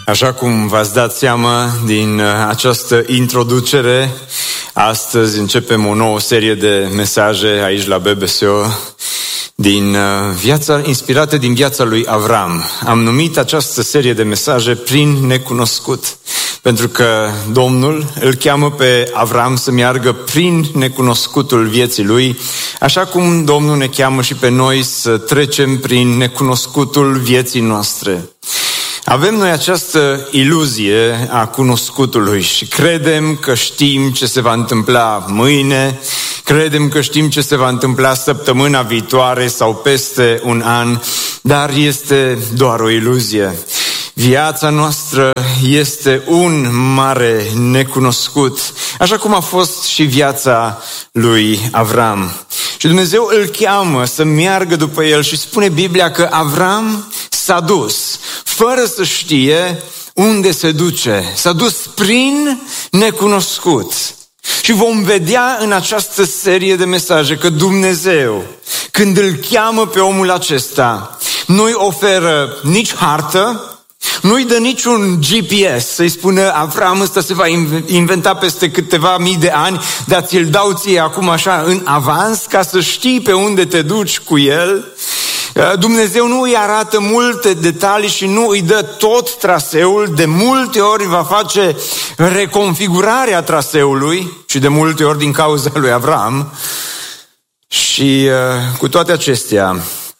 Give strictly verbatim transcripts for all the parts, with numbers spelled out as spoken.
Așa cum v-ați dat seama din această introducere, astăzi începem o nouă serie de mesaje aici la B B S O din viața, inspirate din viața lui Avram. Am numit această serie de mesaje Prin Necunoscut, pentru că Domnul îl cheamă pe Avram să meargă prin necunoscutul vieții lui, așa cum Domnul ne cheamă și pe noi să trecem prin necunoscutul vieții noastre. Avem noi această iluzie a cunoscutului și credem că știm ce se va întâmpla mâine, credem că știm ce se va întâmpla săptămâna viitoare sau peste un an, dar este doar o iluzie. Viața noastră este un mare necunoscut, așa cum a fost și viața lui Avram. Și Dumnezeu îl cheamă să meargă după el și spune Biblia că Avram s-a dus, fără să știe unde se duce. S-a dus prin necunoscut. Și vom vedea în această serie de mesaje că Dumnezeu, când îl cheamă pe omul acesta, nu-i oferă nici hartă, nu-i dă niciun G P S să-i spună Avram, ăsta se va inventa peste câteva mii de ani, dar ți-l dau ție acum așa în avans ca să știi pe unde te duci cu el. Dumnezeu nu îi arată multe detalii și nu îi dă tot traseul. De multe ori va face reconfigurarea traseului și de multe ori din cauza lui Avram. Și cu toate acestea,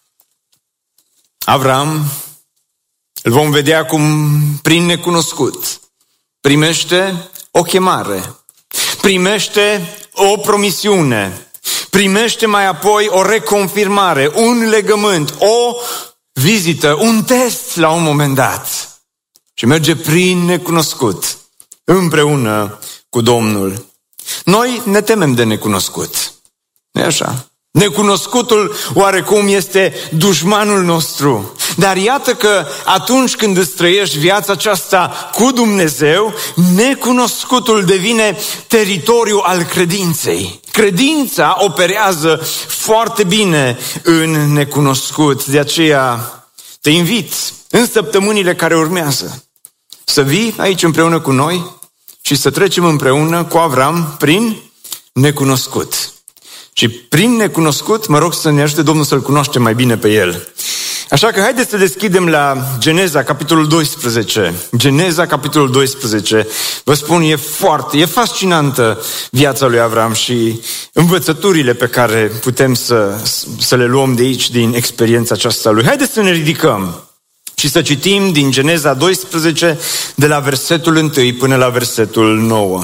Avram îl vom vedea cum prin necunoscut primește o chemare, primește o promisiune, primește mai apoi o reconfirmare, un legământ, o vizită, un test la un moment dat. Și merge prin necunoscut, împreună cu Domnul. Noi ne temem de necunoscut, nu-i așa? Necunoscutul oarecum este dușmanul nostru. Dar iată că atunci când îți trăiești viața aceasta cu Dumnezeu, necunoscutul devine teritoriu al credinței. Credința operează foarte bine în necunoscut. De aceea te invit în săptămânile care urmează să vii aici împreună cu noi și să trecem împreună cu Avram prin necunoscut. Și prin necunoscut, mă rog să ne ajute Domnul să-L cunoaștem mai bine pe El. Așa că haideți să deschidem la Geneza, capitolul doisprezece. Geneza, capitolul doisprezece. Vă spun, e foarte, e fascinantă viața lui Avram și învățăturile pe care putem să, să le luăm de aici, din experiența aceasta lui. Haideți să ne ridicăm și să citim din Geneza doisprezece, de la versetul unu până la versetul nouă.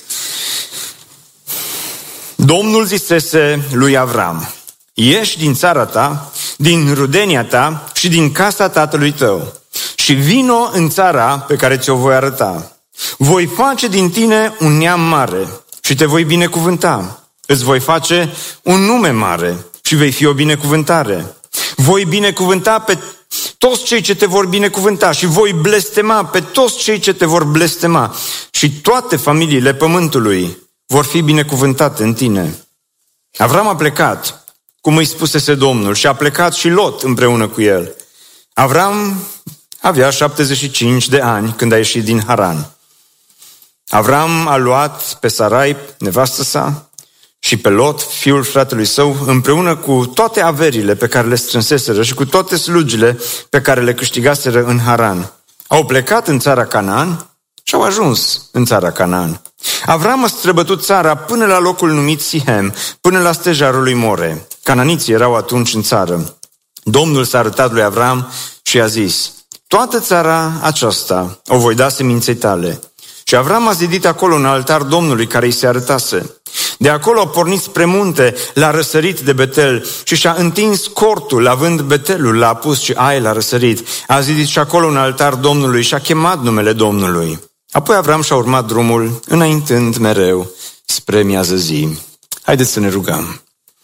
Domnul zisese lui Avram, ieși din țara ta, din rudenia ta și din casa tatălui tău și vino în țara pe care ți-o voi arăta. Voi face din tine un neam mare și te voi binecuvânta. Îți voi face un nume mare și vei fi o binecuvântare. Voi binecuvânta pe toți cei ce te vor binecuvânta și voi blestema pe toți cei ce te vor blestema și toate familiile pământului vor fi binecuvântate în tine. Avram a plecat, cum îi spusese Domnul, și a plecat și Lot împreună cu el. Avram avea șaptezeci și cinci de ani când a ieșit din Haran. Avram a luat pe Sarai, nevastă sa, și pe Lot, fiul fratelui său, împreună cu toate averile pe care le strânseseră și cu toate slugile pe care le câștigaseră în Haran. Au plecat în țara Canaan și au ajuns în țara Canaan. Avram a străbătut țara până la locul numit Sihem, până la stejarul lui More. Cananiții erau atunci în țară. Domnul s-a arătat lui Avram și a zis, toată țara aceasta o voi da seminței tale. Și Avram a zidit acolo un altar Domnului care îi se arătase. De acolo a pornit spre munte, l-a răsărit de Betel și și-a întins cortul, având Betelul, l-a pus și Ai l-a răsărit. A zidit și acolo un altar Domnului și a chemat numele Domnului. Apoi Avram și-a urmat drumul, înaintând mereu spre miază zi. Haideți să ne rugăm.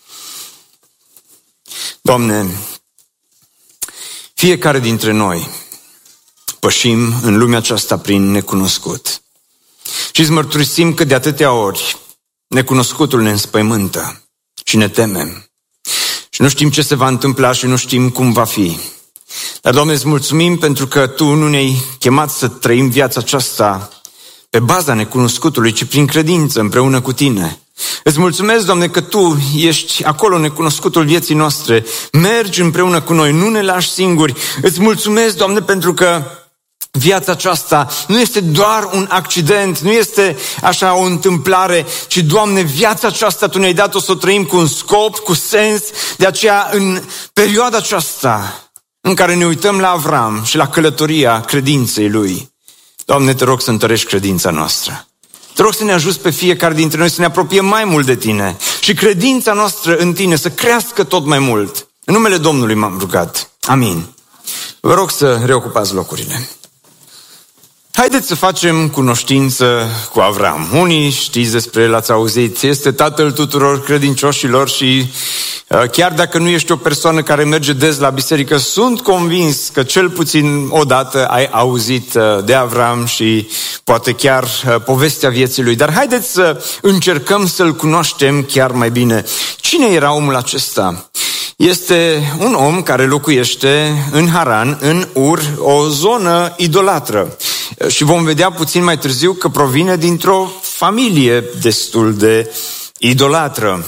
Doamne, fiecare dintre noi pășim în lumea aceasta prin necunoscut. Și îți mărturisim că de atâtea ori necunoscutul ne înspăimântă și ne temem. Și nu știm ce se va întâmpla și nu știm cum va fi. Dar, Doamne, îți mulțumim pentru că Tu nu ne-ai chemat să trăim viața aceasta pe baza necunoscutului, ci prin credință împreună cu Tine. Îți mulțumesc, Doamne, că Tu ești acolo, necunoscutul vieții noastre. Mergi împreună cu noi, nu ne lași singuri. Îți mulțumesc, Doamne, pentru că viața aceasta nu este doar un accident, nu este așa o întâmplare, ci, Doamne, viața aceasta Tu ne-ai dat-o să o trăim cu un scop, cu sens. De aceea, în perioada aceasta în care ne uităm la Avram și la călătoria credinței lui, Doamne, Te rog să întărești credința noastră. Te rog să ne ajuți pe fiecare dintre noi să ne apropiem mai mult de Tine și credința noastră în Tine să crească tot mai mult. În numele Domnului m-am rugat. Amin. Vă rog să reocupați locurile. Haideți să facem cunoștință cu Avram. Unii știți despre el, ați auzit. Este tatăl tuturor credincioșilor și chiar dacă nu ești o persoană care merge des la biserică, sunt convins că cel puțin odată ai auzit de Avram și poate chiar povestea vieții lui. Dar haideți să încercăm să-l cunoaștem chiar mai bine. Cine era omul acesta? Este un om care locuiește în Haran, în Ur, o zonă idolatră. Și vom vedea puțin mai târziu că provine dintr-o familie destul de idolatră.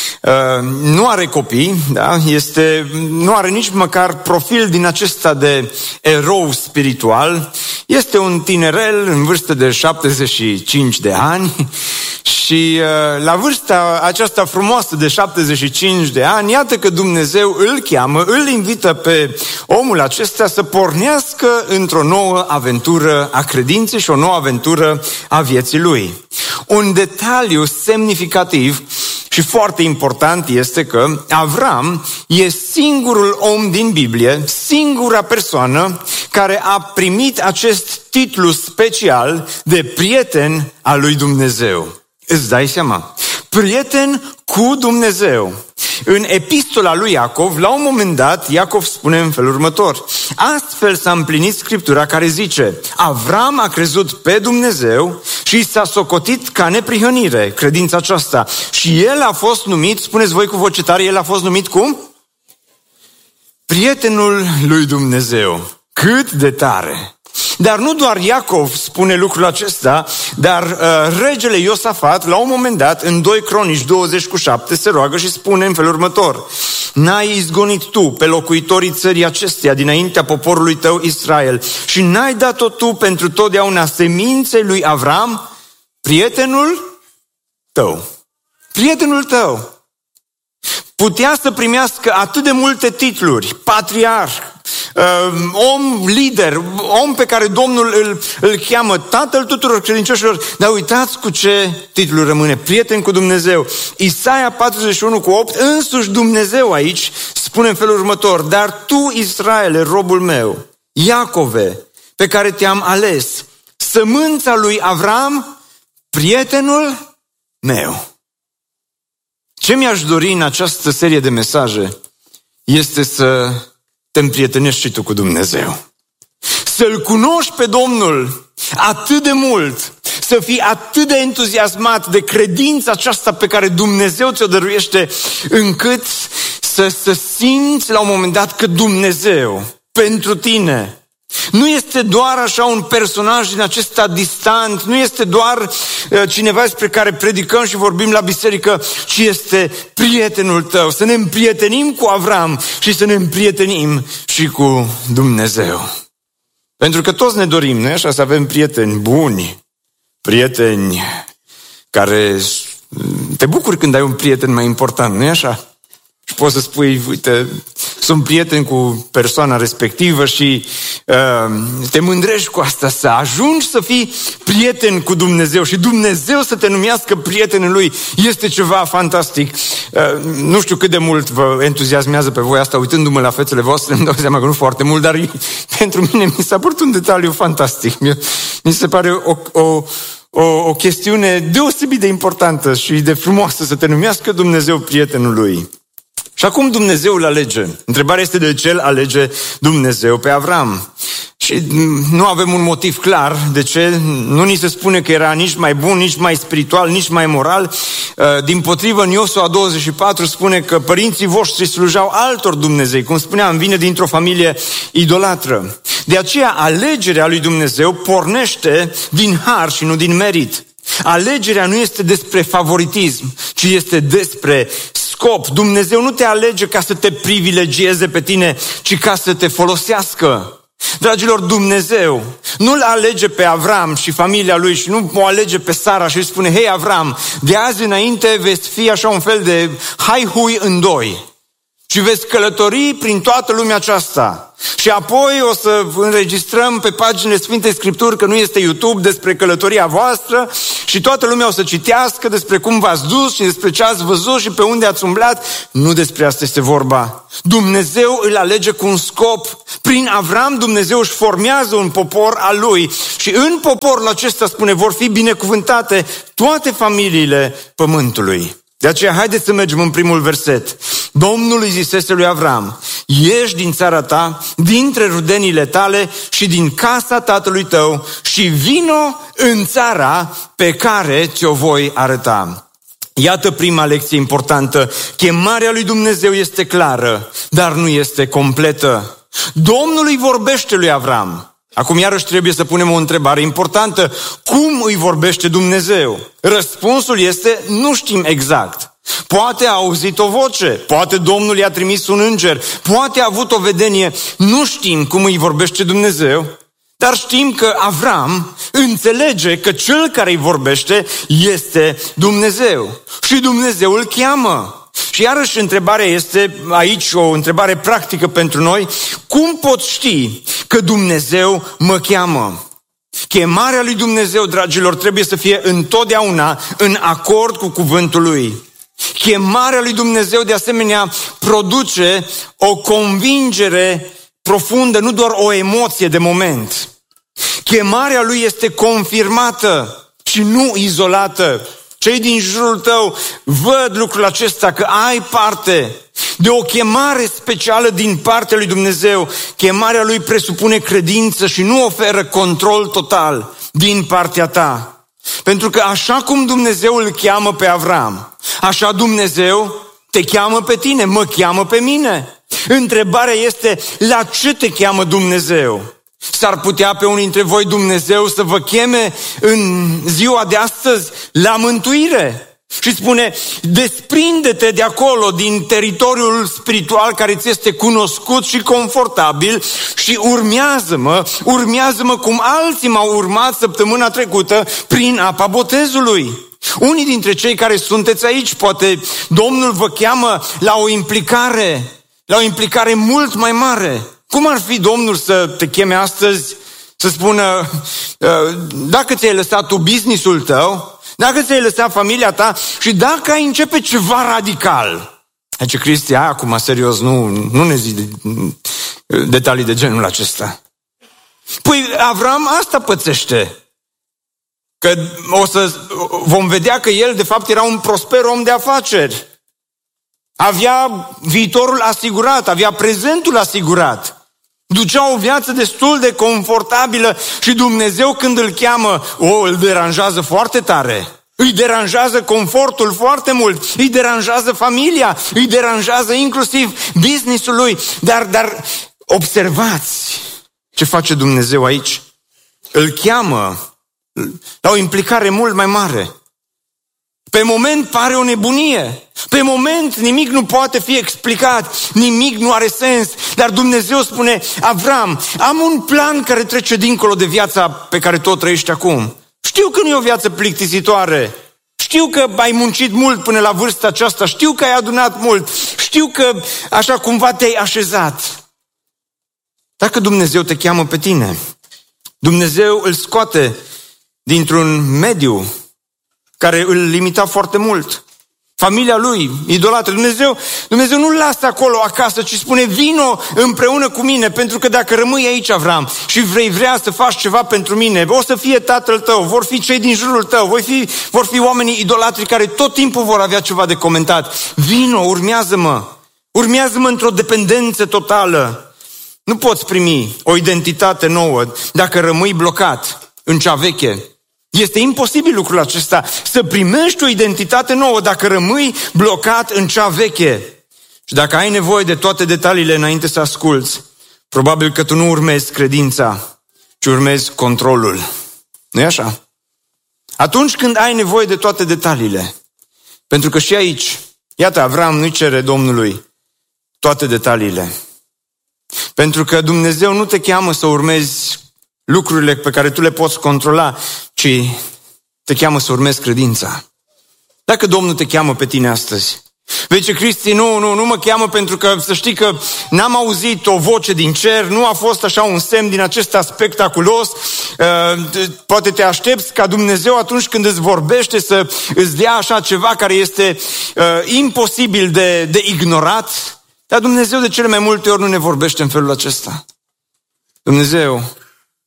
Nu are copii, da? Este, nu are nici măcar profil din acesta de erou spiritual. Este un tinerel în vârstă de șaptezeci și cinci de ani și la vârsta aceasta frumoasă de șaptezeci și cinci de ani, iată că Dumnezeu îl cheamă, îl invită pe omul acesta să pornească într-o nouă aventură a credinței și o nouă aventură a vieții lui. Un detaliu semnificativ și foarte important este că Avram e singurul om din Biblie, singura persoană care a primit acest titlu special de prieten al lui Dumnezeu. Îți dai seama? Prieten cu Dumnezeu. În epistola lui Iacov, la un moment dat, Iacov spune în felul următor: astfel s-a împlinit Scriptura care zice: Avram a crezut pe Dumnezeu și s-a socotit ca neprihănire, credința aceasta. Și el a fost numit, spuneți voi cu voce tare, el a fost numit cum? Prietenul lui Dumnezeu. Cât de tare! Dar nu doar Iacov spune lucrul acesta, dar uh, regele Iosafat, la un moment dat, în doi Cronici douăzeci cu șapte, se roagă și spune în felul următor: n-ai izgonit tu pe locuitorii țării acesteia dinaintea poporului tău Israel și n-ai dat-o tu pentru totdeauna seminței lui Avram, prietenul tău. Prietenul tău. Putea să primească atât de multe titluri: patriarh, om lider, om pe care Domnul îl, îl cheamă tatăl tuturor credincioșilor, dar uitați cu ce titlu rămâne: prieten cu Dumnezeu. Isaia patruzeci și unu cu opt, însuși Dumnezeu aici spune în felul următor: dar tu, Israele, robul meu, Iacove, pe care te-am ales, sămânța lui Avram, prietenul meu. Ce mi-aș dori în această serie de mesaje este să te împrietenești și tu cu Dumnezeu. Să-L cunoști pe Domnul atât de mult, să fii atât de entuziasmat de credința aceasta pe care Dumnezeu ți-o dăruiește, încât să, să simți la un moment dat că Dumnezeu pentru tine nu este doar așa un personaj din acesta distant, nu este doar uh, cineva despre care predicăm și vorbim la biserică, ci este prietenul tău. Să ne împrietenim cu Avram și să ne împrietenim și cu Dumnezeu. Pentru că toți ne dorim, nu-i așa, să avem prieteni buni, prieteni care te bucuri când ai un prieten mai important, nu-i așa? Și poți să spui: uite, sunt prieten cu persoana respectivă și uh, te mândrești cu asta, să ajungi să fii prieten cu Dumnezeu și Dumnezeu să te numească prietenul lui. Este ceva fantastic. Uh, nu știu cât de mult vă entuziasmează pe voi asta, uitându-mă la fețele voastre, îmi dau seama că nu foarte mult, dar pentru mine mi s-a părut un detaliu fantastic. Mi se pare o... o O, o chestiune deosebit de importantă și de frumoasă să te numească Dumnezeu prietenul lui. Și acum Dumnezeu îl alege. Întrebarea este: de ce îl alege Dumnezeu pe Avram? Și nu avem un motiv clar de ce. Nu ni se spune că era nici mai bun, nici mai spiritual, nici mai moral. Dimpotrivă, în Iosua douăzeci și patru spune că părinții voștri slujau altor Dumnezei. Cum spuneam, vine dintr-o familie idolatră. De aceea, alegerea lui Dumnezeu pornește din har și nu din merit. Alegerea nu este despre favoritism, ci este despre scop. Dumnezeu nu te alege ca să te privilegieze pe tine, ci ca să te folosească. Dragilor, Dumnezeu nu-l alege pe Avram și familia lui și nu o alege pe Sara și îi spune: hei Avram, de azi înainte veți fi așa un fel de hai-hui în doi și veți călători prin toată lumea aceasta. Și apoi o să înregistrăm pe paginile Sfintei Scripturi, că nu este YouTube, despre călătoria voastră și toată lumea o să citească despre cum v-ați dus și despre ce ați văzut și pe unde ați umblat. Nu despre asta este vorba. Dumnezeu îl alege cu un scop. Prin Avram Dumnezeu își formează un popor al lui și în poporul acesta, spune, vor fi binecuvântate toate familiile pământului. De aceea, haideți să mergem în primul verset. Domnul îi zisese lui Avram: ieși din țara ta, dintre rudenile tale și din casa tatălui tău și vino în țara pe care ți-o voi arăta. Iată prima lecție importantă. Chemarea lui Dumnezeu este clară, dar nu este completă. Domnul îi vorbește lui Avram. Acum iarăși trebuie să punem o întrebare importantă. Cum îi vorbește Dumnezeu? Răspunsul este: nu știm exact. Poate a auzit o voce, poate Domnul i-a trimis un înger, poate a avut o vedenie. Nu știm cum îi vorbește Dumnezeu, dar știm că Avram înțelege că cel care îi vorbește este Dumnezeu. Și Dumnezeu îl cheamă. Și iarăși întrebarea este aici o întrebare practică pentru noi. Cum pot ști că Dumnezeu mă cheamă? Chemarea lui Dumnezeu, dragilor, trebuie să fie întotdeauna în acord cu cuvântul lui. Chemarea lui Dumnezeu, de asemenea, produce o convingere profundă, nu doar o emoție de moment. Chemarea lui este confirmată și nu izolată. Cei din jurul tău văd lucrul acesta, că ai parte de o chemare specială din partea lui Dumnezeu. Chemarea lui presupune credință și nu oferă control total din partea ta. Pentru că așa cum Dumnezeu îl cheamă pe Avram, așa Dumnezeu te cheamă pe tine, mă cheamă pe mine. Întrebarea este: la ce te cheamă Dumnezeu? S-ar putea pe unii dintre voi Dumnezeu să vă cheme în ziua de astăzi la mântuire. Și spune: desprinde-te de acolo, din teritoriul spiritual care ți este cunoscut și confortabil și urmează-mă, urmează-mă cum alții m-au urmat săptămâna trecută prin apa botezului. Unii dintre cei care sunteți aici, poate Domnul vă cheamă la o implicare, la o implicare mult mai mare. Cum ar fi Domnul să te cheme astăzi, să spună: dacă ți-ai lăsat tu business-ul tău, dacă ți-ai lăsat familia ta și dacă ai începe ceva radical. Zice Cristi: acum, serios, nu, nu ne zi detalii de genul acesta. Păi Avram asta pățește. Că o să vom vedea că el de fapt era un prosper om de afaceri. Avea viitorul asigurat, avea prezentul asigurat. Ducea o viață destul de confortabilă și Dumnezeu când îl cheamă, o, îl deranjează foarte tare. Îi deranjează confortul foarte mult, îi deranjează familia, îi deranjează inclusiv business-ul lui. Dar, dar observați ce face Dumnezeu aici. Îl cheamă la o implicare mult mai mare. Pe moment pare o nebunie. Pe moment nimic nu poate fi explicat, nimic nu are sens. Dar Dumnezeu spune: Avram, am un plan care trece dincolo de viața pe care tu o trăiești acum. Știu că nu e o viață plictisitoare. Știu că ai muncit mult până la vârsta aceasta. Știu că ai adunat mult. Știu că așa cumva te-ai așezat. Dacă Dumnezeu te cheamă pe tine, Dumnezeu îl scoate dintr-un mediu care îl limita foarte mult. Familia lui, idolată. Dumnezeu, Dumnezeu nu-l lasă acolo acasă, ci spune: vino împreună cu mine, pentru că dacă rămâi aici, Avram, și vrei vrea să faci ceva pentru mine, o să fie tatăl tău, vor fi cei din jurul tău, voi fi, vor fi oamenii idolatri care tot timpul vor avea ceva de comentat. Vino, urmează-mă, urmează-mă într-o dependență totală. Nu poți primi o identitate nouă dacă rămâi blocat în cea veche. Este imposibil lucrul acesta, să primești o identitate nouă dacă rămâi blocat în cea veche. Și dacă ai nevoie de toate detaliile înainte să asculți, probabil că tu nu urmezi credința, ci urmezi controlul. Nu-i așa? Atunci când ai nevoie de toate detaliile, pentru că și aici, iată, Avram nu-i cere Domnului toate detaliile. Pentru că Dumnezeu nu te cheamă să urmezi lucrurile pe care tu le poți controla, ci te cheamă să urmezi credința. Dacă Domnul te cheamă pe tine astăzi, vei zice, Cristi, nu, nu, nu mă cheamă pentru că să știi că n-am auzit o voce din cer, nu a fost așa un semn din acesta spectaculos, uh, poate te aștepți ca Dumnezeu atunci când îți vorbește să îți dea așa ceva care este uh, imposibil de, de ignorat, dar Dumnezeu de cele mai multe ori nu ne vorbește în felul acesta. Dumnezeu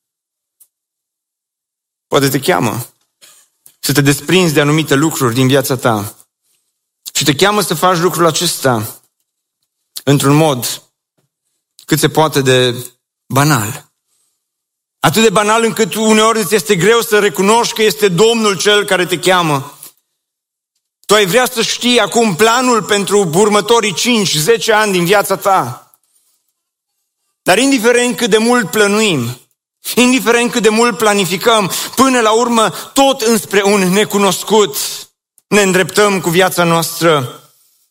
poate te cheamă să te desprinzi de anumite lucruri din viața ta și te cheamă să faci lucrul acesta într-un mod cât se poate de banal. Atât de banal încât uneori îți este greu să recunoști că este Domnul Cel care te cheamă. Tu ai vrea să știi acum planul pentru următorii cinci zece ani din viața ta. Dar indiferent cât de mult plănuim, indiferent cât de mult planificăm, până la urmă tot înspre un necunoscut ne îndreptăm cu viața noastră.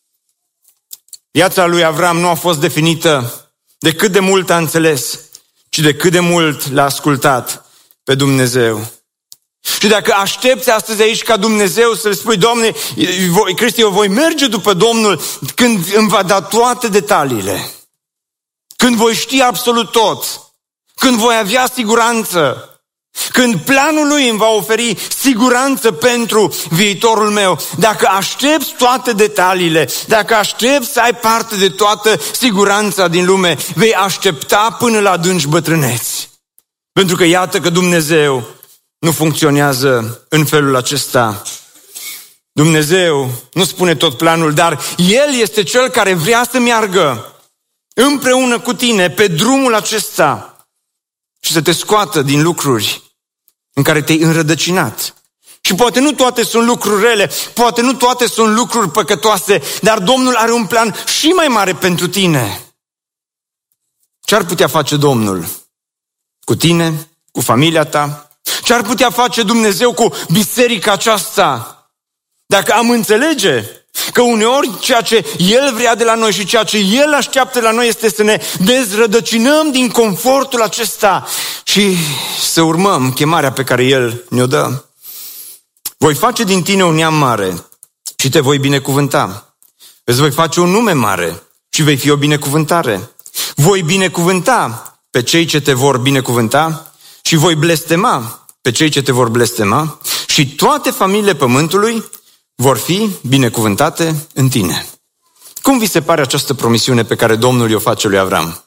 Viața lui Avram nu a fost definită de cât de mult a înțeles, ci de cât de mult l-a ascultat pe Dumnezeu. Și dacă aștepți astăzi aici ca Dumnezeu să le spui, Doamne, Cristi, eu voi merge după Domnul când îmi va da toate detaliile, când voi ști absolut tot, când voi avea siguranță, când planul lui îmi va oferi siguranță pentru viitorul meu, dacă aștepți toate detaliile, dacă aștepți să ai parte de toată siguranța din lume, vei aștepta până la adânci bătrâneți. Pentru că iată că Dumnezeu nu funcționează în felul acesta. Dumnezeu nu spune tot planul, dar El este Cel care vrea să meargă împreună cu tine pe drumul acesta și să te scoată din lucruri în care te-ai înrădăcinat. Și poate nu toate sunt lucruri rele, poate nu toate sunt lucruri păcătoase, dar Domnul are un plan și mai mare pentru tine. Ce ar putea face Domnul cu tine, cu familia ta? Ce ar putea face Dumnezeu cu biserica aceasta? Dacă am înțelege că uneori ceea ce El vrea de la noi și ceea ce El așteaptă de la noi este să ne dezrădăcinăm din confortul acesta și să urmăm chemarea pe care El ne-o dă. Voi face din tine un neam mare și te voi binecuvânta. Îți voi face un nume mare și vei fi o binecuvântare. Voi binecuvânta pe cei ce te vor binecuvânta și voi blestema pe cei ce te vor blestema și toate familiile pământului vor fi binecuvântate în tine. Cum vi se pare această promisiune pe care Domnul i-o face lui Avram?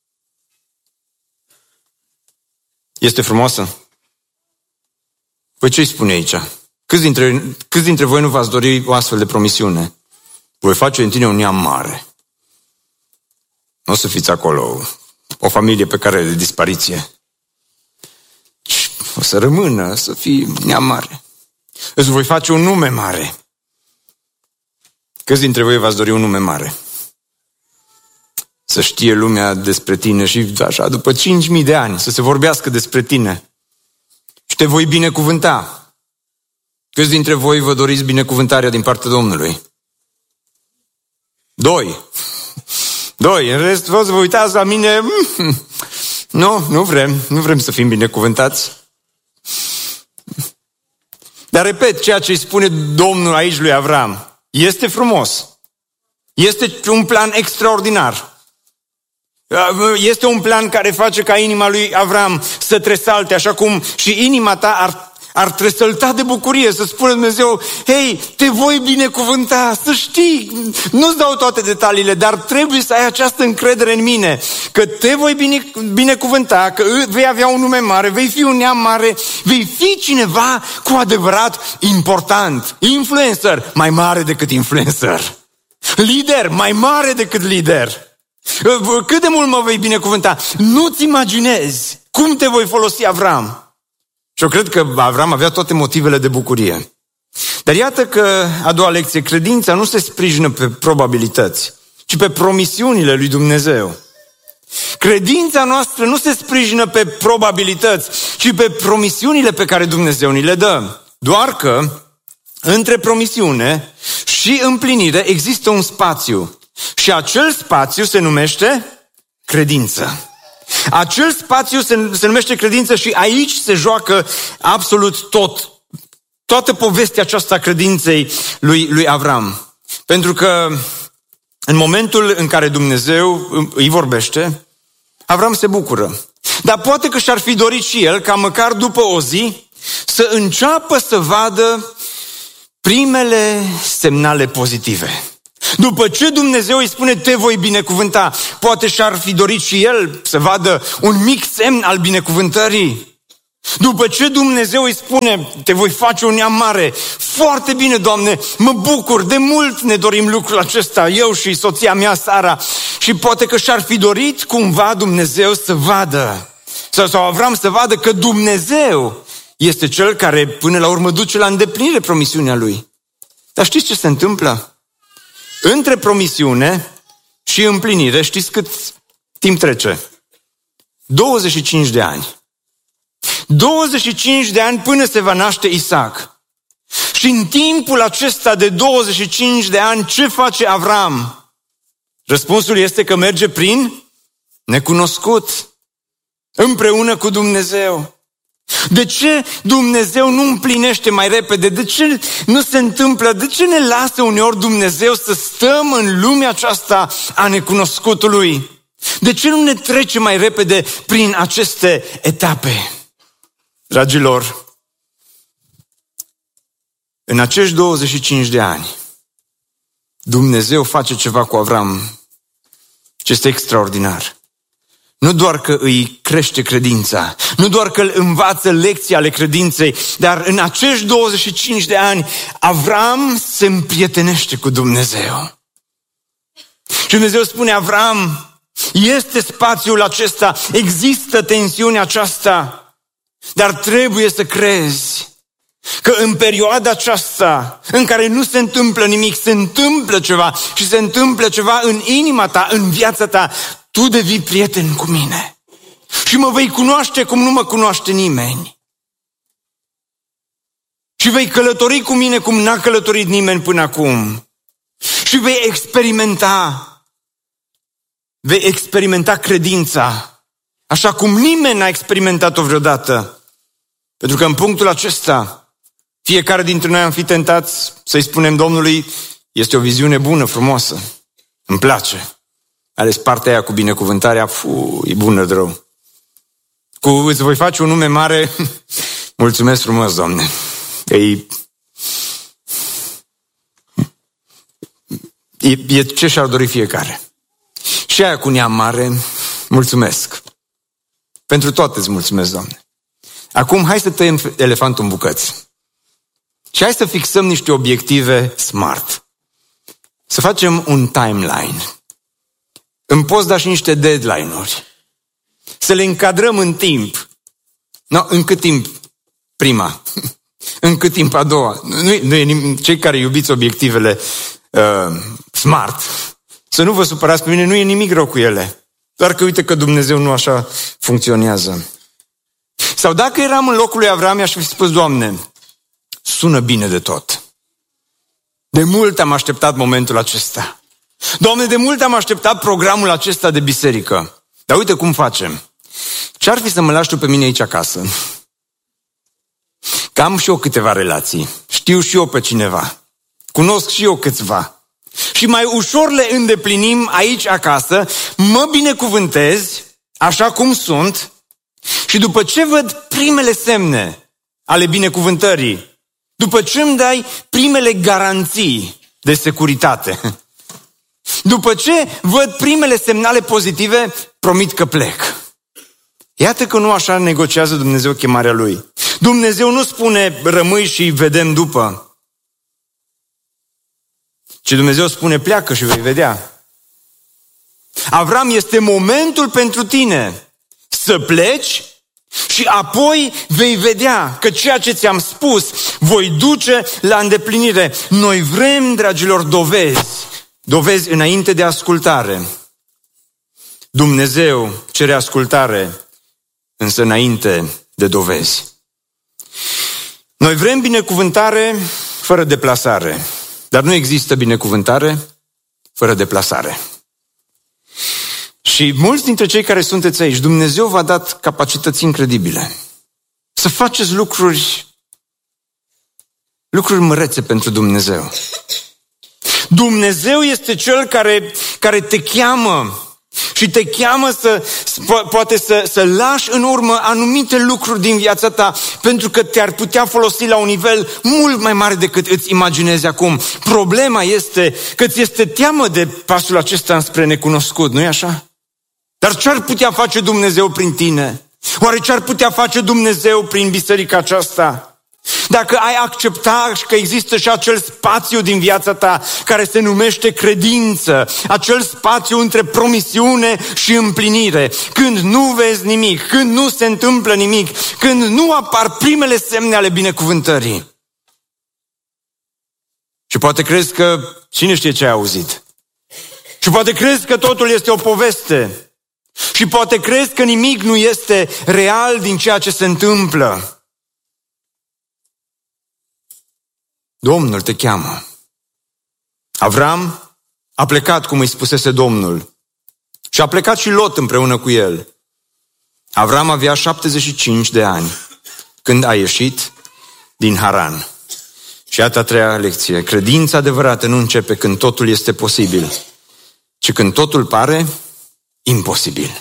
Este frumoasă? Păi ce-i spune aici? Câți dintre, câți dintre voi nu v-ați dori o astfel de promisiune? Voi face în tine un neam mare. Nu o să fiți acolo o familie pe care de dispariție. O să rămână, să fii neam mare. Îți voi face un nume mare. Câți dintre voi v-ați dori un nume mare? Să știe lumea despre tine și așa, după cinci mii de ani, să se vorbească despre tine. Și te voi binecuvânta. Câți dintre voi vă doriți binecuvântarea din partea Domnului? Doi. Doi. În rest, vă vă uitați la mine. Nu, nu vrem. Nu vrem să fim binecuvântați. Dar repet, ceea ce îi spune Domnul aici lui Avram este frumos. Este un plan extraordinar. Este un plan care face ca inima lui Avram să tresalte, așa cum și inima ta ar, ar tresălta de bucurie, să spună Dumnezeu, hei, te voi binecuvânta, să știi, nu-ți dau toate detaliile, dar trebuie să ai această încredere în mine, că te voi bine, binecuvânta, că vei avea un nume mare, vei fi un neam mare, vei fi cineva cu adevărat important, influencer, mai mare decât influencer, lider, mai mare decât lider. Cât de mult mă vei binecuvânta? Nu-ți imaginezi cum te voi folosi, Avram. Și eu cred că Avram avea toate motivele de bucurie. Dar iată că, a doua lecție, credința nu se sprijină pe probabilități, ci pe promisiunile lui Dumnezeu. Credința noastră nu se sprijină pe probabilități, ci pe promisiunile pe care Dumnezeu ni le dă. Doar că între promisiune și împlinire există un spațiu. Și acel spațiu se numește credință. Acel spațiu se, se numește credință și aici se joacă absolut tot. Toată povestea aceasta credinței lui, lui Avram. Pentru că în momentul în care Dumnezeu îi vorbește, Avram se bucură. Dar poate că și-ar fi dorit și el ca măcar după o zi să înceapă să vadă primele semnale pozitive. După ce Dumnezeu îi spune, te voi binecuvânta, poate și-ar fi dorit și el să vadă un mic semn al binecuvântării. După ce Dumnezeu îi spune, te voi face un neam mare, foarte bine, Doamne, mă bucur, de mult ne dorim lucrul acesta, eu și soția mea, Sara, și poate că și-ar fi dorit cumva Dumnezeu să vadă, sau, sau Avram să vadă că Dumnezeu este cel care până la urmă duce la îndeplinire promisiunea lui. Dar știți ce se întâmplă? Între promisiune și împlinire, știți cât timp trece? douăzeci și cinci de ani. douăzeci și cinci de ani până se va naște Isaac. Și în timpul acesta de douăzeci și cinci de ani, ce face Avram? Răspunsul este că merge prin necunoscut, împreună cu Dumnezeu. De ce Dumnezeu nu împlinește mai repede? De ce nu se întâmplă? De ce ne lasă uneori Dumnezeu să stăm în lumea aceasta a necunoscutului? De ce nu ne trece mai repede prin aceste etape? Dragilor, în acești douăzeci și cinci de ani, Dumnezeu face ceva cu Avram ce este extraordinar. Nu doar că îi crește credința, nu doar că îl învață lecții ale credinței, dar în acești douăzeci și cinci de ani, Avram se împrietenește cu Dumnezeu. Și Dumnezeu spune, Avram, este spațiul acesta, există tensiunea aceasta, dar trebuie să crezi că în perioada aceasta în care nu se întâmplă nimic, se întâmplă ceva și se întâmplă ceva în inima ta, în viața ta, tu devii prieten cu mine și mă vei cunoaște cum nu mă cunoaște nimeni. Și vei călători cu mine cum n-a călătorit nimeni până acum. Și vei experimenta, vei experimenta credința așa cum nimeni n-a experimentat-o vreodată. Pentru că în punctul acesta, fiecare dintre noi am fi tentați să-i spunem Domnului, este o viziune bună, frumoasă, îmi place. Ales partea aia cu binecuvântarea, fu, e bună de rău. Cu îți voi face un nume mare, mulțumesc frumos, Doamne. E, e, e ce și-ar dori fiecare. Și aia cu neam mare, mulțumesc. Pentru toate îți mulțumesc, Doamne. Acum, hai să tăiem elefantul în bucăți. Și hai să fixăm niște obiective smart. Să facem un timeline. Îmi poți da și niște deadline-uri. Să le încadrăm în timp. No, în cât timp prima? În cât timp a doua? Nu, nu e nimic, cei care iubiți obiectivele uh, smart, să nu vă supărați pe mine, nu e nimic rău cu ele. Doar că uite că Dumnezeu nu așa funcționează. Sau dacă eram în locul lui Avram, i-aș fi spus, Doamne, sună bine de tot. De mult am așteptat momentul acesta. Doamne, de mult am așteptat programul acesta de biserică. Dar uite cum facem. Ce-ar fi să mă lași tu pe mine aici acasă? Că am și eu câteva relații. Știu și eu pe cineva. Cunosc și eu câțiva. Și mai ușor le îndeplinim aici acasă, mă binecuvântezi, așa cum sunt, și după ce văd primele semne ale binecuvântării, după ce îmi dai primele garanții de securitate, după ce văd primele semnale pozitive, promit că plec. Iată că nu așa negociază Dumnezeu chemarea Lui. Dumnezeu nu spune, rămâi și vedem după. Ci Dumnezeu spune, pleacă și vei vedea. Avram, este momentul pentru tine să pleci și apoi vei vedea că ceea ce ți-am spus voi duce la îndeplinire. Noi vrem, dragilor, dovezi. Dovezi înainte de ascultare. Dumnezeu cere ascultare, însă înainte de dovezi. Noi vrem binecuvântare fără deplasare, dar nu există binecuvântare fără deplasare. Și mulți dintre cei care sunteți aici, Dumnezeu v-a dat capacități incredibile să faceți lucruri, lucruri mărețe pentru Dumnezeu. Dumnezeu este Cel care, care te cheamă și te cheamă să, poate să, să lași în urmă anumite lucruri din viața ta, pentru că te-ar putea folosi la un nivel mult mai mare decât îți imaginezi acum. Problema este că ți este teamă de pasul acesta înspre necunoscut, nu-i așa? Dar ce ar putea face Dumnezeu prin tine? Oare ce ar putea face Dumnezeu prin biserica aceasta? Dacă ai accepta că există și acel spațiu din viața ta care se numește credință, acel spațiu între promisiune și împlinire, când nu vezi nimic, când nu se întâmplă nimic, când nu apar primele semne ale binecuvântării. Și poate crezi că cine știe ce ai auzit. Și poate crezi că totul este o poveste. Și poate crezi că nimic nu este real din ceea ce se întâmplă. Domnul te cheamă. Avram a plecat, cum îi spusese Domnul. Și a plecat și Lot împreună cu el. Avram avea șaptezeci și cinci de ani când a ieșit din Haran. Și iată a treia lecție. Credința adevărată nu începe când totul este posibil, ci când totul pare imposibil.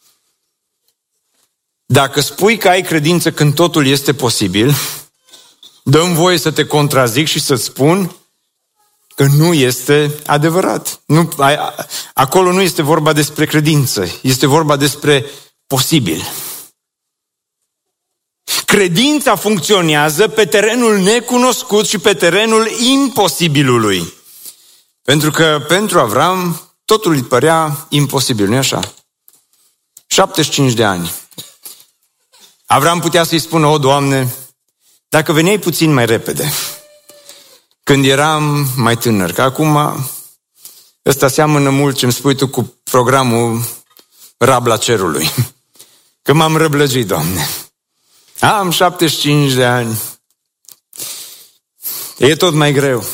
Dacă spui că ai credință când totul este posibil, dă-mi voie să te contrazic și să-ți spun că nu este adevărat. Nu, acolo nu este vorba despre credință, este vorba despre posibil. Credința funcționează pe terenul necunoscut și pe terenul imposibilului. Pentru că pentru Avram totul îi părea imposibil, nu-i așa? șaptezeci și cinci de ani. Avram putea să-i spună: o, Doamne, dacă veneai puțin mai repede, când eram mai tânăr, că acum ăsta seamănă mult ce-mi spui tu cu programul Rabla Cerului, că m-am răblăgit, Doamne. Am șaptezeci și cinci de ani. E tot mai greu.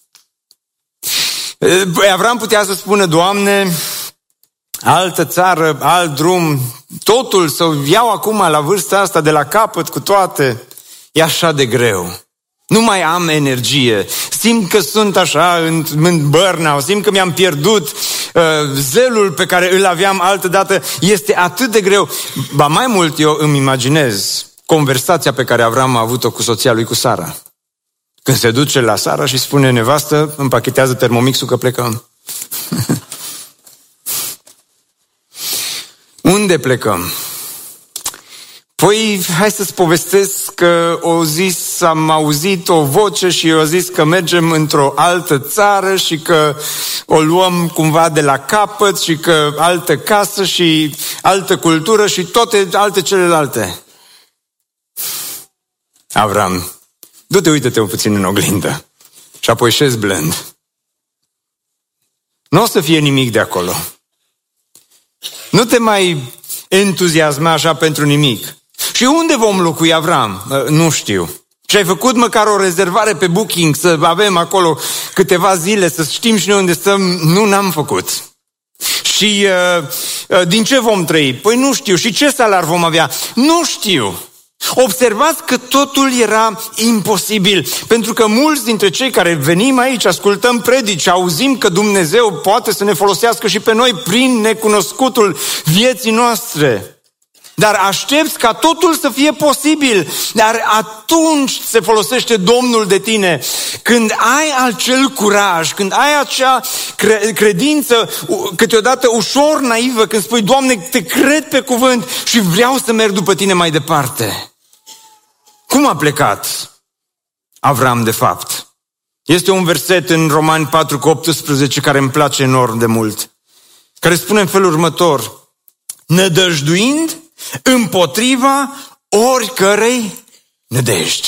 Avram putea să spună: Doamne, altă țară, alt drum, totul să iau acum la vârsta asta de la capăt cu toate. E așa de greu. Nu mai am energie. Simt că sunt așa în, în burnout, simt că mi-am pierdut uh, zelul pe care îl aveam altădată. Este atât de greu. Ba mai mult, eu îmi imaginez conversația pe care Avram a avut-o cu soția lui, cu Sara. Când se duce la Sara și spune: nevastă, împachetează termomixul că plecăm. Unde plecăm? Păi, hai să-ți povestesc că o zis, am auzit o voce și o zis că mergem într-o altă țară și că o luăm cumva de la capăt și că altă casă și altă cultură și toate alte celelalte. Avram, du-te, uită-te un puțin în oglindă și apoi șezi blând. Nu o să fie nimic de acolo. Nu te mai entuziasma așa pentru nimic. Și unde vom locui, Avram? Nu știu. Și ai făcut măcar o rezervare pe Booking să avem acolo câteva zile, să știm și noi unde stăm? Nu, n-am făcut. Și uh, din ce vom trăi? Păi nu știu. Și ce salar vom avea? Nu știu. Observați că totul era imposibil, pentru că mulți dintre cei care venim aici, ascultăm predici, auzim că Dumnezeu poate să ne folosească și pe noi prin necunoscutul vieții noastre. Dar aștepți ca totul să fie posibil, dar atunci se folosește Domnul de tine, când ai acel curaj, când ai acea credință câteodată ușor naivă, când spui: Doamne, te cred pe cuvânt și vreau să merg după tine mai departe. Cum a plecat Avram de fapt? Este un verset în Romani patru cu optsprezece care îmi place enorm de mult. care spune în felul următor: nădăjduind împotriva oricărei nădejdi.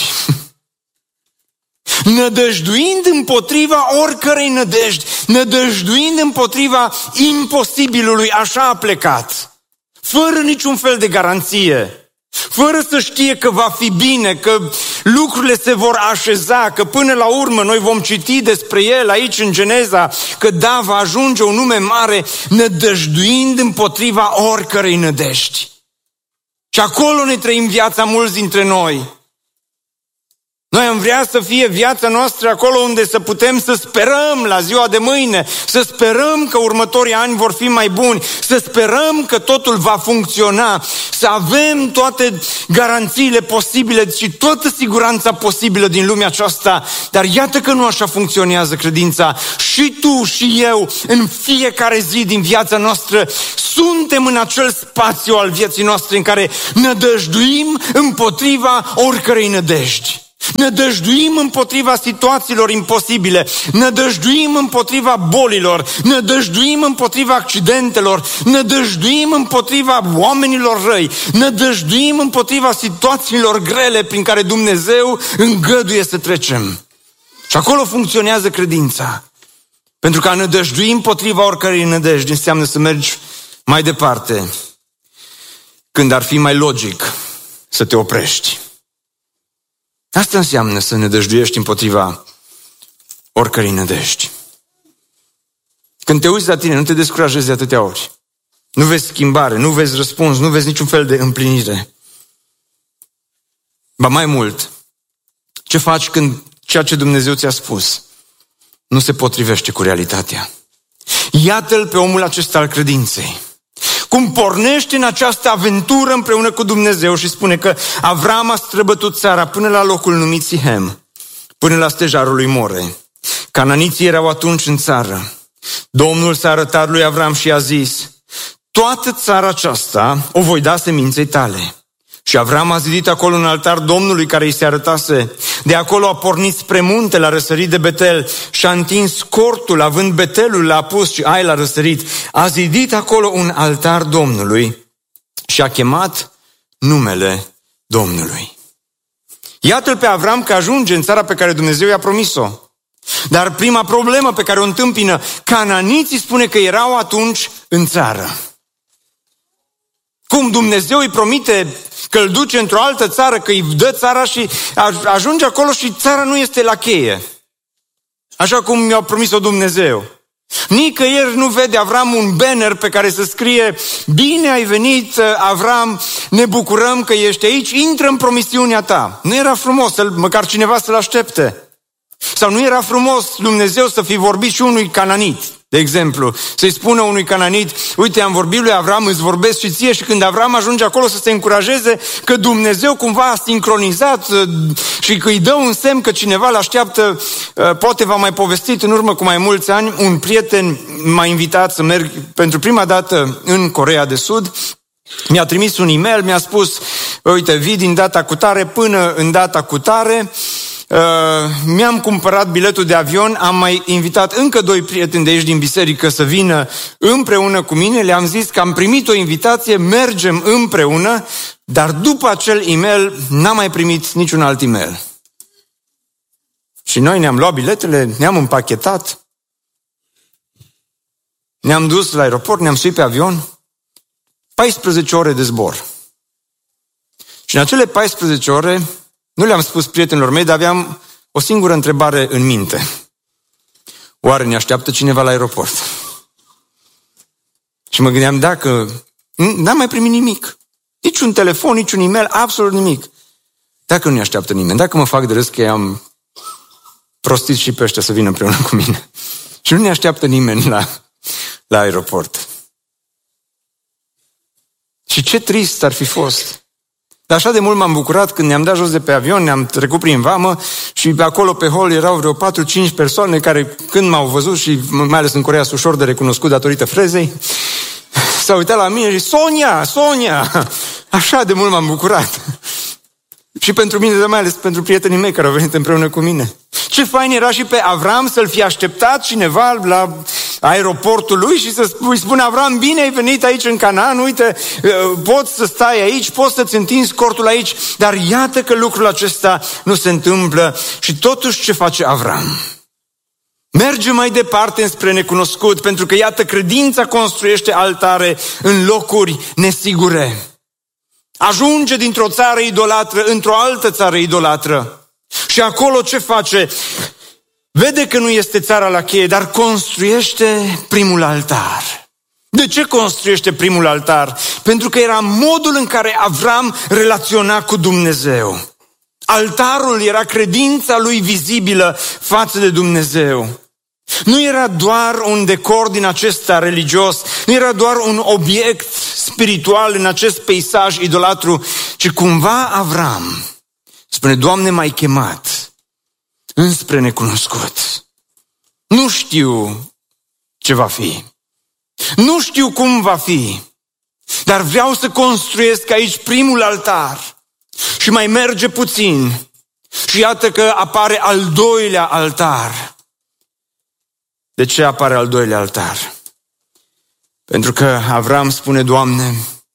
Nădăjduind împotriva oricărei nădejdi, nădăjduind împotriva imposibilului, așa a plecat, fără niciun fel de garanție, fără să știe că va fi bine, că lucrurile se vor așeza, că până la urmă noi vom citi despre el aici în Geneza, că da, va ajunge un nume mare, nădăjduind împotriva oricărei nădejdi. Și acolo ne trăim viața mulți dintre noi. Noi am vrea să fie viața noastră acolo unde să putem să sperăm la ziua de mâine, să sperăm că următorii ani vor fi mai buni, să sperăm că totul va funcționa, să avem toate garanțiile posibile și toată siguranța posibilă din lumea aceasta. Dar iată că nu așa funcționează credința. Și tu și eu, în fiecare zi din viața noastră, suntem în acel spațiu al vieții noastre în care nădăjduim împotriva oricărei nădejdi. Nădăjduim împotriva situațiilor imposibile, nădăjduim împotriva bolilor, nădăjduim împotriva accidentelor, nădăjduim împotriva oamenilor răi, nădăjduim împotriva situațiilor grele prin care Dumnezeu îngăduie să trecem. Și acolo funcționează credința. Pentru că a nădăjdui împotriva oricărei nădejdi înseamnă să mergi mai departe, când ar fi mai logic să te oprești. Asta înseamnă să nădăjduiești împotriva oricărei nădejdi. Când te uiți la tine, nu te descurajezi de atâtea ori. Nu vezi schimbare, nu vezi răspuns, nu vezi niciun fel de împlinire. Ba mai mult, ce faci când ceea ce Dumnezeu ți-a spus nu se potrivește cu realitatea? Iată-l pe omul acesta al credinței. Cum pornește în această aventură împreună cu Dumnezeu și spune că Avram a străbătut țara până la locul numit Sihem, până la stejarul lui More. Cananiții erau atunci în țară. Domnul s-a arătat lui Avram și a zis: toată țara aceasta o voi da seminței tale. Și Avram a zidit acolo un altar Domnului care îi se arătase. De acolo a pornit spre munte, l-a răsărit de Betel și a întins cortul, având Betelul l-a pus și Ai l-a răsărit. A zidit acolo un altar Domnului și a chemat numele Domnului. Iată-l pe Avram că ajunge în țara pe care Dumnezeu i-a promis-o. Dar prima problemă pe care o întâmpină, cananiții spune că erau atunci în țară. Cum Dumnezeu îi promite că îl duce într-o altă țară, că îi dă țara și ajunge acolo și țara nu este la cheie. Așa cum mi-a promis-o Dumnezeu. Nicăieri nu vede Avram un banner pe care să scrie: bine ai venit, Avram, ne bucurăm că ești aici, intră în promisiunea ta. Nu era frumos să, măcar cineva să-l aștepte? Sau nu era frumos Dumnezeu să fi vorbit și unui cananit, de exemplu, să-i spună unui cananit: uite, am vorbit lui Avram, îți vorbesc și ție, și când Avram ajunge acolo să se încurajeze că Dumnezeu cumva a sincronizat și că îi dă un semn că cineva l-așteaptă. Poate v-am mai povestit în urmă cu mai mulți ani, un prieten m-a invitat să merg pentru prima dată în Coreea de Sud. Mi-a trimis un e-mail, mi-a spus: uite, vii din data cutare până în data cutare. Uh, mi-am cumpărat biletul de avion, am mai invitat încă doi prieteni de aici din biserică să vină împreună cu mine, le-am zis că am primit o invitație, mergem împreună, dar după acel e-mail n-am mai primit niciun alt e-mail. Și noi ne-am luat biletele, ne-am împachetat, ne-am dus la aeroport, ne-am suit pe avion, paisprezece ore de zbor. Și în acele paisprezece ore nu le-am spus prietenilor mei, dar aveam o singură întrebare în minte. Oare ne așteaptă cineva la aeroport? Și mă gândeam, dacă n-am mai primit nimic, nici un telefon, nici un e-mail, absolut nimic. Dacă nu ne așteaptă nimeni, dacă mă fac de râs că i-am prostit și pe ăștia să vină împreună cu mine. Și nu ne așteaptă nimeni la, la aeroport. Și ce trist ar fi fost. Dar așa de mult m-am bucurat când ne-am dat jos de pe avion, ne-am trecut prin vamă și acolo pe hol erau vreo patru-cinci persoane care, când m-au văzut, și mai ales în Coreea sunt ușor de recunoscut datorită frezei, s-au uitat la mine și: Sonia, Sonia! Așa de mult m-am bucurat. Și pentru mine, dar mai ales pentru prietenii mei care au venit împreună cu mine. Ce fain era și pe Avram să-l fi așteptat cineva la aeroportul lui și să îi spune: Avram, bine ai venit aici în Canaan, uite, poți să stai aici, poți să-ți întinzi cortul aici, dar iată că lucrul acesta nu se întâmplă. Și totuși ce face Avram? Merge mai departe înspre necunoscut, pentru că iată, credința construiește altare în locuri nesigure. Ajunge dintr-o țară idolatră într-o altă țară idolatră. Și acolo ce face? Vede că nu este țara la cheie, dar construiește primul altar. De ce construiește primul altar? Pentru că era modul în care Avram relaționa cu Dumnezeu. Altarul era credința lui vizibilă față de Dumnezeu. Nu era doar un decor din acesta religios, nu era doar un obiect spiritual în acest peisaj idolatru, ci cumva Avram spune: Doamne, m-ai chemat înspre necunoscut. Nu știu ce va fi. Nu știu cum va fi. Dar vreau să construiesc aici primul altar. Și mai merge puțin. Și iată că apare al doilea altar. De ce apare al doilea altar? Pentru că Avram spune: Doamne,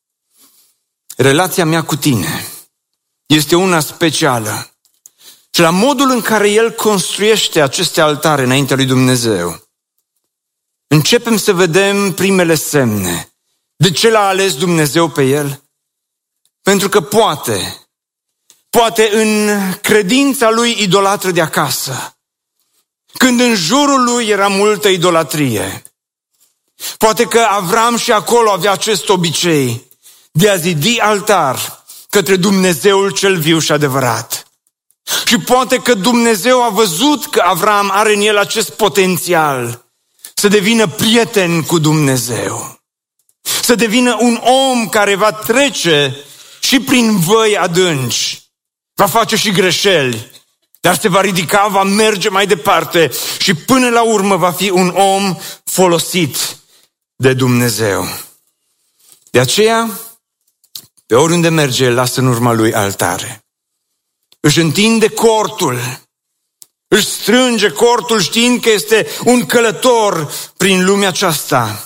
relația mea cu Tine este una specială. Și la modul în care el construiește aceste altare înaintea lui Dumnezeu, începem să vedem primele semne. De ce l-a ales Dumnezeu pe el? Pentru că poate, poate în credința lui idolatră de acasă, când în jurul lui era multă idolatrie, poate că Avram și acolo avea acest obicei de a zidi altar către Dumnezeul cel viu și adevărat. Și poate că Dumnezeu a văzut că Avram are în el acest potențial să devină prieten cu Dumnezeu, să devină un om care va trece și prin văi adânci, va face și greșeli, dar se va ridica, va merge mai departe și până la urmă va fi un om folosit de Dumnezeu. De aceea, pe oriunde merge, el lasă în urma lui altare. Își întinde cortul, își strânge cortul știind că este un călător prin lumea aceasta.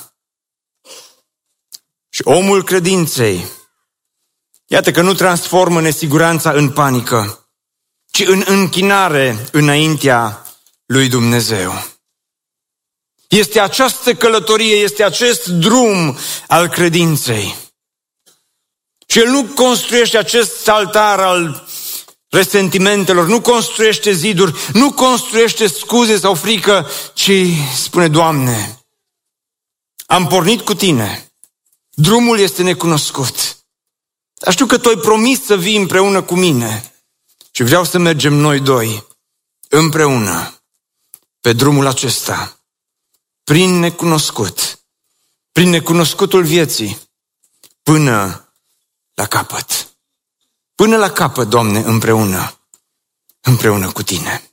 Și omul credinței, iată că nu transformă nesiguranța în panică, ci în închinare înaintea lui Dumnezeu. Este această călătorie, este acest drum al credinței. Și el nu construiește acest altar al resentimentelor, nu construiește ziduri, nu construiește scuze sau frică, ci spune: Doamne, am pornit cu Tine, drumul este necunoscut, dar știu că Tu ai promis să vii împreună cu mine și vreau să mergem noi doi împreună pe drumul acesta, prin necunoscut, prin necunoscutul vieții, până la capăt. Până la capăt, Doamne, împreună, împreună cu Tine.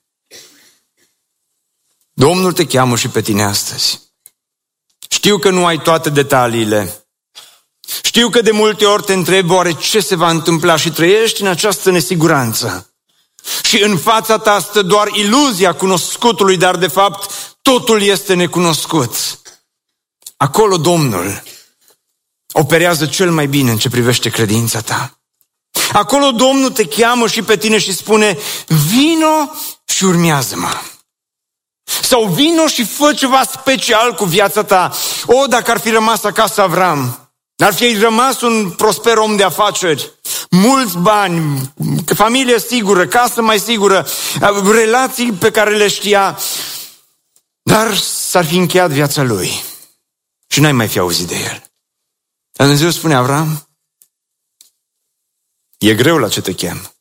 Domnul te cheamă și pe tine astăzi. Știu că nu ai toate detaliile. Știu că de multe ori te întrebi oare ce se va întâmpla și trăiești în această nesiguranță. Și în fața ta stă doar iluzia cunoscutului, dar de fapt totul este necunoscut. Acolo Domnul operează cel mai bine în ce privește credința ta. Acolo Domnul te cheamă și pe tine și spune: vino și urmează-mă. Sau vino și fă ceva special cu viața ta. O, dacă ar fi rămas acasă Avram, ar fi rămas un prosper om de afaceri, mulți bani, familie sigură, casă mai sigură, relații pe care le știa, dar s-ar fi încheiat viața lui și n-ai mai fi auzit de el. Dar Dumnezeu spune: Avram, e greu la ce te chem.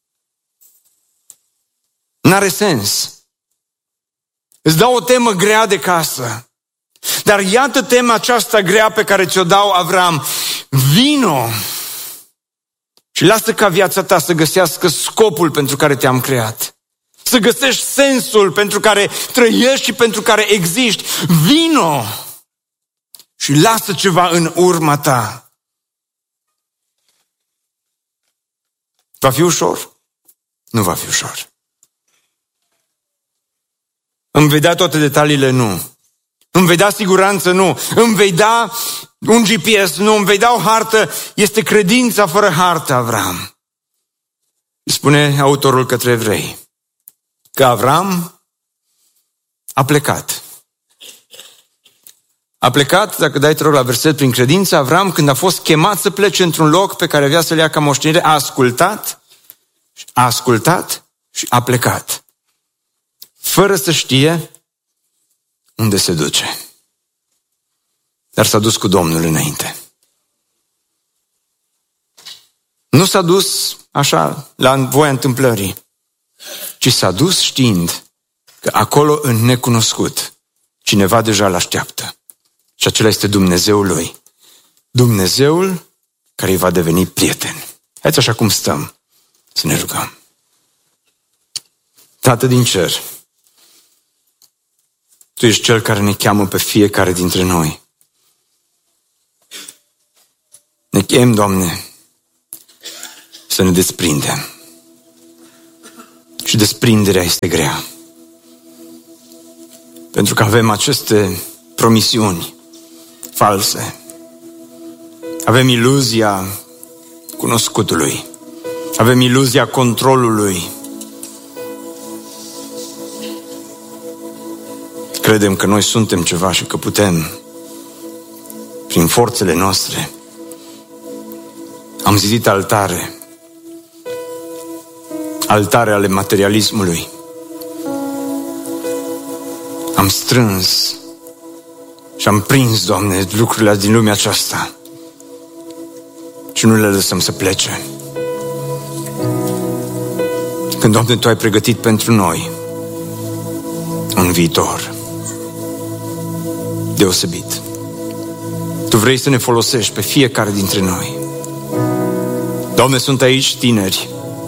N-are sens. Îți dau o temă grea de casă. Dar iată tema aceasta grea pe care ți-o dau, Avram. Vino și lasă ca viața ta să găsească scopul pentru care te-am creat. Să găsești sensul pentru care trăiești și pentru care existi. Vino și lasă ceva în urma ta. Va fi ușor? Nu va fi ușor. Îmi vedea toate detaliile? Nu. Îmi vei da siguranță? Nu. Îmi vei da un G P S? Nu. Îmi vei da o hartă? Este credința fără hartă, Avram. Spune autorul către evrei că Avram a plecat. A plecat, dacă dai te rog la verset, prin credință. Avram, când a fost chemat să plece într-un loc pe care avea să-l ia ca moștenire, a ascultat, a ascultat și a plecat. Fără să știe unde se duce. Dar s-a dus cu Domnul înainte. Nu s-a dus așa la voia întâmplării, ci s-a dus știind că acolo în necunoscut cineva deja l-așteaptă. Și acela este Dumnezeul lui. Dumnezeul care îi va deveni prieten. Haideți așa cum stăm să ne rugăm. Tată din cer, Tu ești Cel care ne cheamă pe fiecare dintre noi. Ne chem, Doamne, să ne desprindem. Și desprinderea este grea. Pentru că avem aceste promisiuni false. Avem iluzia cunoscutului. Avem iluzia controlului. Credem că noi suntem ceva și că putem, prin forțele noastre. Am zidit altare. Altare ale materialismului. Am strâns și am prins, Doamne, lucrurile din lumea aceasta și nu le lăsăm să plece. Când, Doamne, Tu ai pregătit pentru noi un viitor deosebit. Tu vrei să ne folosești pe fiecare dintre noi. Doamne, sunt aici tineri.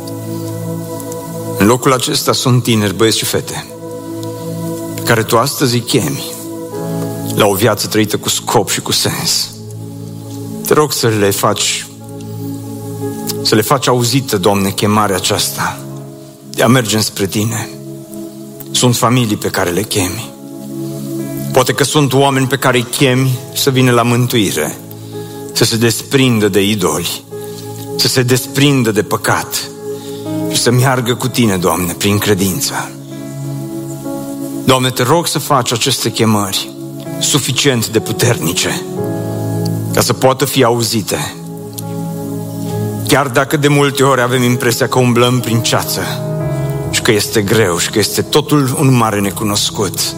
În locul acesta sunt tineri, băieți și fete, pe care Tu astăzi îi chemi la o viață trăită cu scop și cu sens. Te rog să le faci să le faci auzită, Doamne, chemarea aceasta de a merge spre Tine. Sunt familii pe care le chemi. Poate că sunt oameni pe care îi chemi să vină la mântuire, să se desprindă de idoli, să se desprindă de păcat și să meargă cu Tine, Doamne, prin credință. Doamne, Te rog să faci aceste chemări suficient de puternice ca să poată fi auzite. Chiar dacă de multe ori avem impresia că umblăm prin ceață și că este greu și că este totul un mare necunoscut.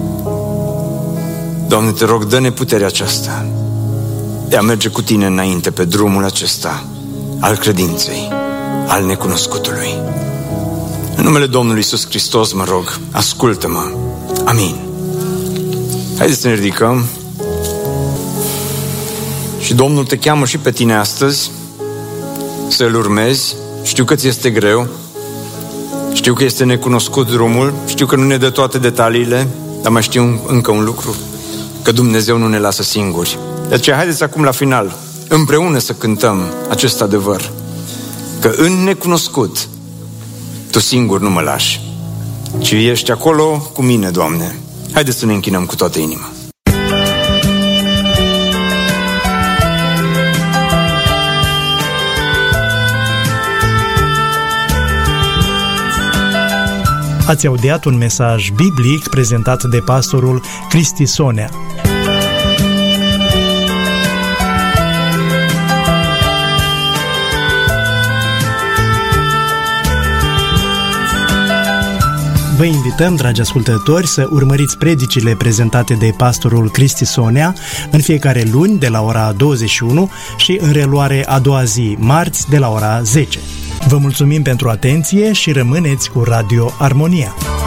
Doamne, Te rog, dă-ne puterea aceasta de a merge cu Tine înainte pe drumul acesta al credinței, al necunoscutului. În numele Domnului Iisus Hristos mă rog, ascultă-mă. Amin. Haideți să ne ridicăm. Și Domnul te cheamă și pe tine astăzi să-L urmezi. Știu că ți este greu, știu că este necunoscut drumul, știu că nu ne dă toate detaliile, dar mai știu încă un lucru, că Dumnezeu nu ne lasă singuri. De aceea haideți acum la final împreună să cântăm acest adevăr, că în necunoscut Tu singur nu mă lași, ci ești acolo cu mine, Doamne. Haideți să ne închinăm cu toată inima. Ați audiat un mesaj biblic prezentat de pastorul Cristi Sonea. Vă invităm, dragi ascultători, să urmăriți predicile prezentate de pastorul Cristi Sonea în fiecare luni de la ora douăzeci și unu și în reluare a doua zi, marți, de la ora zece. Vă mulțumim pentru atenție și rămâneți cu Radio Armonia.